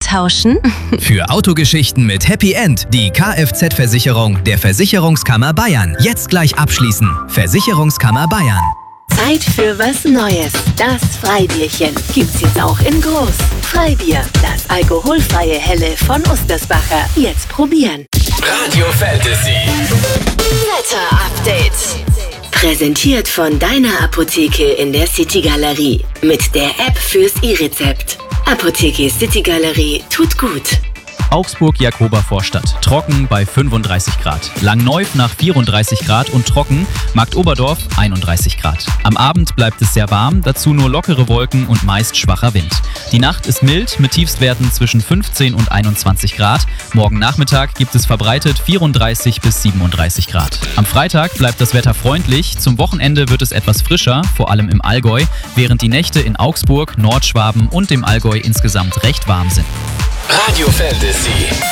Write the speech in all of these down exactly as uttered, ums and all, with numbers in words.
tauschen? Für Autogeschichten mit Happy End die Kfz-Versicherung der Versicherungskammer Bayern. Jetzt gleich abschließen. Versicherungskammer Bayern. Zeit für was Neues. Das Freibierchen gibt's jetzt auch in groß. Freibier, das alkoholfreie Helle von Ostersbacher. Jetzt probieren. Radio Fantasy. Wetter-Update. Präsentiert von deiner Apotheke in der City Galerie. Mit der App fürs E-Rezept. Apotheke City Galerie tut gut. Augsburg-Jakober-Vorstadt. Trocken bei fünfunddreißig Grad. Langneuf nach vierunddreißig Grad und trocken. Marktoberdorf einunddreißig Grad. Am Abend bleibt es sehr warm, dazu nur lockere Wolken und meist schwacher Wind. Die Nacht ist mild mit Tiefstwerten zwischen fünfzehn und einundzwanzig Grad. Morgen Nachmittag gibt es verbreitet vierunddreißig bis siebenunddreißig Grad. Am Freitag bleibt das Wetter freundlich. Zum Wochenende wird es etwas frischer, vor allem im Allgäu, während die Nächte in Augsburg, Nordschwaben und dem Allgäu insgesamt recht warm sind. Radio Fantasy.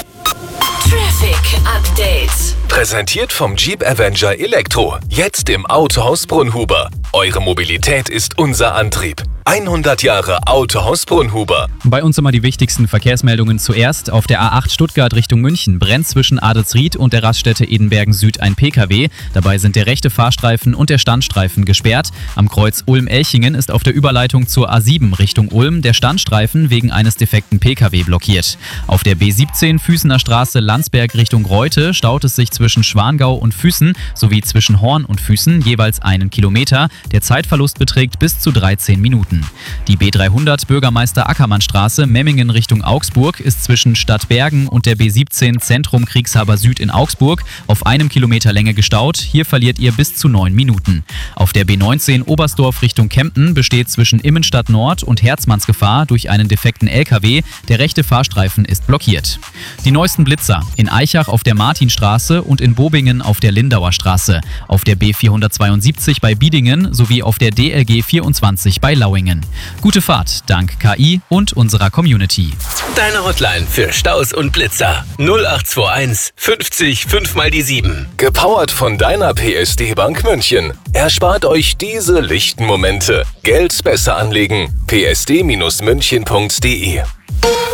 Traffic Update. Präsentiert vom Jeep Avenger Elektro. Jetzt im Autohaus Brunhuber. Eure Mobilität ist unser Antrieb. hundert Jahre Autohaus Brunhuber. Bei uns immer die wichtigsten Verkehrsmeldungen zuerst. Auf der A acht Stuttgart Richtung München brennt zwischen Adelsried und der Raststätte Edenbergen Süd ein P K W. Dabei sind der rechte Fahrstreifen und der Standstreifen gesperrt. Am Kreuz Ulm-Elchingen ist auf der Überleitung zur A sieben Richtung Ulm der Standstreifen wegen eines defekten P K W blockiert. Auf der B siebzehn Füßener Straße Landsberg Richtung Reute staut es sich zwischen Schwangau und Füßen sowie zwischen Horn und Füßen jeweils einen Kilometer. Der Zeitverlust beträgt bis zu dreizehn Minuten. Die B dreihundert Bürgermeister Ackermannstraße Memmingen Richtung Augsburg ist zwischen Stadtbergen und der B siebzehn Zentrum Kriegshaber Süd in Augsburg auf einem Kilometer Länge gestaut. Hier verliert ihr bis zu neun Minuten. Auf der B neunzehn Oberstdorf Richtung Kempten besteht zwischen Immenstadt Nord und Herzmannsgefahr durch einen defekten L K W. Der rechte Fahrstreifen ist blockiert. Die neuesten Blitzer in Aichach auf der Martinstraße und in Bobingen auf der Lindauer Straße. Auf der B vierhundertzweiundsiebzig bei Biedingen sowie auf der D L G vierundzwanzig bei Lauingen. Gute Fahrt dank K I und unserer Community. Deine Hotline für Staus und Blitzer. null acht zwei eins fünfzig fünf mal die sieben. Gepowert von deiner P S D Bank München. Erspart euch diese lichten Momente. Geld besser anlegen. p s d Bindestrich münchen punkt d e